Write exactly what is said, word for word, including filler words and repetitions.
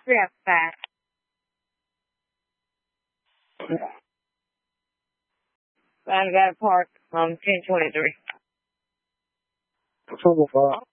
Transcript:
Yeah, five. I got a park on ten twenty-three. Four five.